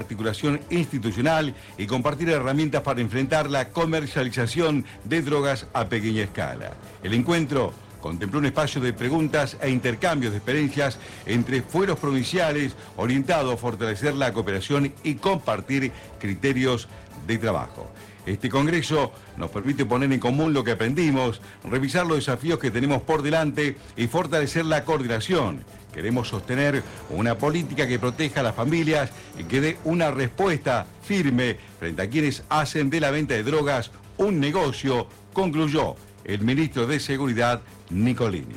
articulación institucional y compartir herramientas para enfrentar la comercialización de drogas a pequeña escala. El encuentro contempló un espacio de preguntas e intercambios de experiencias entre fueros provinciales orientado a fortalecer la cooperación y compartir criterios de trabajo. Este congreso nos permite poner en común lo que aprendimos, revisar los desafíos que tenemos por delante y fortalecer la coordinación. Queremos sostener una política que proteja a las familias y que dé una respuesta firme frente a quienes hacen de la venta de drogas un negocio, concluyó el ministro de Seguridad, Nicolini.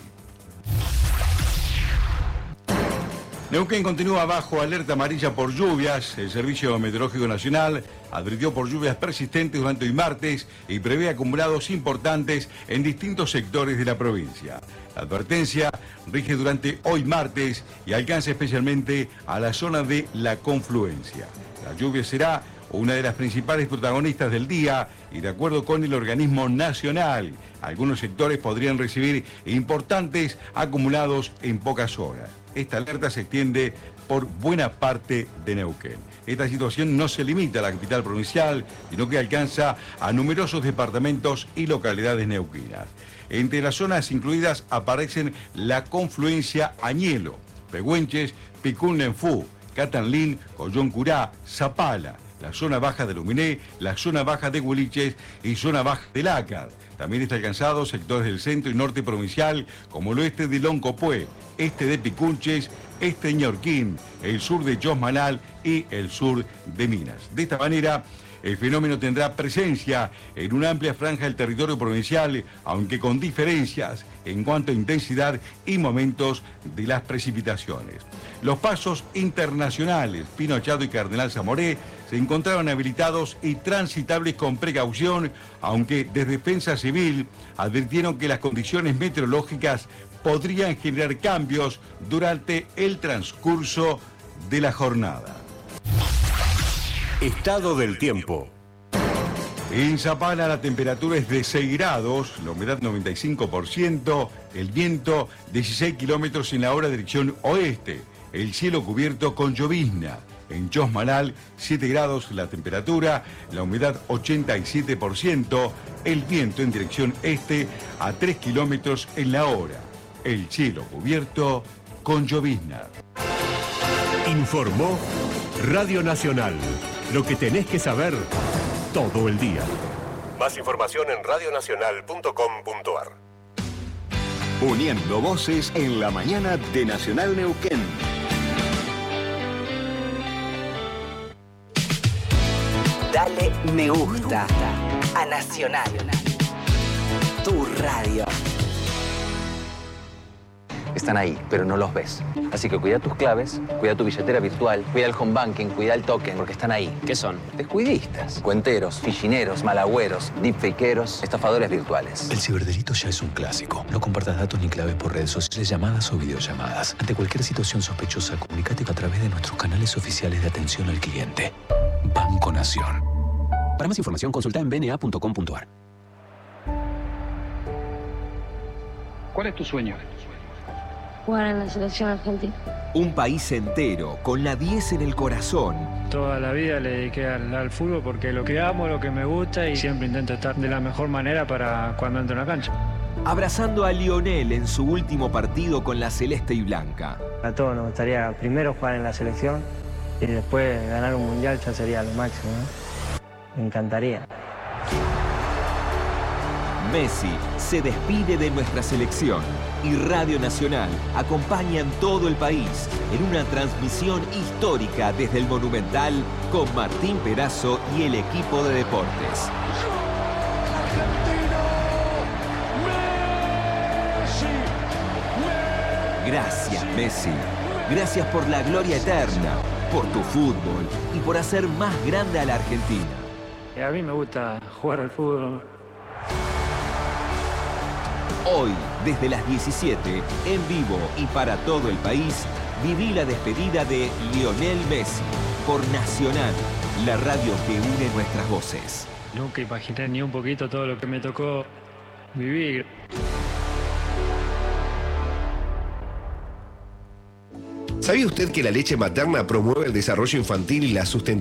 Neuquén continúa bajo alerta amarilla por lluvias. El Servicio Meteorológico Nacional advirtió por lluvias persistentes durante hoy martes y prevé acumulados importantes en distintos sectores de la provincia. La advertencia rige durante hoy martes y alcanza especialmente a la zona de la confluencia. La lluvia será una de las principales protagonistas del día y de acuerdo con el organismo nacional, algunos sectores podrían recibir importantes acumulados en pocas horas. Esta alerta se extiende por buena parte de Neuquén. Esta situación no se limita a la capital provincial, sino que alcanza a numerosos departamentos y localidades neuquinas. Entre las zonas incluidas aparecen la confluencia Añelo, Pehuenches, Picún-Nenfú, Catanlín, Collón-Curá, Zapala, la zona baja de Luminé, la zona baja de Huiliches y zona baja de Lácar. También está alcanzado sectores del centro y norte provincial, como el oeste de Loncopué, este de Picunches, este de Ñorquín, el sur de Chosmalal y el sur de Minas. De esta manera, el fenómeno tendrá presencia en una amplia franja del territorio provincial, aunque con diferencias en cuanto a intensidad y momentos de las precipitaciones. Los pasos internacionales, Pino Achado y Cardenal Zamoré, se encontraban habilitados y transitables con precaución, aunque desde Defensa Civil advirtieron que las condiciones meteorológicas podrían generar cambios durante el transcurso de la jornada. Estado del tiempo. En Zapala la temperatura es de 6 grados, la humedad 95%, el viento 16 kilómetros en la hora dirección oeste, el cielo cubierto con llovizna. En Chosmalal 7 grados la temperatura, la humedad 87%, el viento en dirección este a 3 kilómetros en la hora, el cielo cubierto con llovizna. Informó Radio Nacional. Lo que tenés que saber todo el día. Más información en radionacional.com.ar. Uniendo voces en la mañana de Nacional Neuquén. Dale me gusta a Nacional. Tu radio. Están ahí, pero no los ves. Así que cuida tus claves, cuida tu billetera virtual, cuida el home banking, cuida el token, porque están ahí. ¿Qué son? Descuidistas, cuenteros, fichineros, malagüeros, deepfakeros, estafadores virtuales. El ciberdelito ya es un clásico. No compartas datos ni claves por redes sociales, llamadas o videollamadas. Ante cualquier situación sospechosa, comunícate a través de nuestros canales oficiales de atención al cliente. Banco Nación. Para más información, consulta en bna.com.ar. ¿Cuál es tu sueño? Jugar en la selección argentina. Un país entero, con la 10 en el corazón. Toda la vida le dediqué al fútbol porque lo que amo, lo que me gusta y siempre intento estar de la mejor manera para cuando entro en la cancha. Abrazando a Lionel en su último partido con la celeste y blanca. A todos nos gustaría primero jugar en la selección y después ganar un mundial ya sería lo máximo, ¿no? Me encantaría. Messi se despide de nuestra selección y Radio Nacional acompaña en todo el país en una transmisión histórica desde el Monumental con Martín Perazo y el equipo de deportes. Gracias, Messi. Gracias por la gloria eterna, por tu fútbol y por hacer más grande a la Argentina. A mí me gusta jugar al fútbol. Hoy, desde las 17, en vivo y para todo el país, viví la despedida de Lionel Messi por Nacional, la radio que une nuestras voces. Nunca imaginé ni un poquito todo lo que me tocó vivir. ¿Sabía usted que la leche materna promueve el desarrollo infantil y la sustentabilidad